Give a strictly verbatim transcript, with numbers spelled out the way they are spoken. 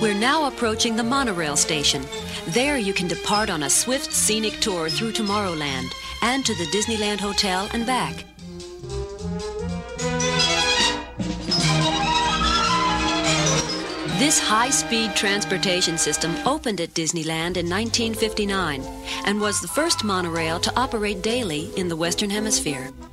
We're now approaching the monorail station. There you can depart on a swift scenic tour through Tomorrowland and to the Disneyland Hotel and back. This high-speed transportation system opened at Disneyland in nineteen fifty-nine and was the first monorail to operate daily in the Western Hemisphere.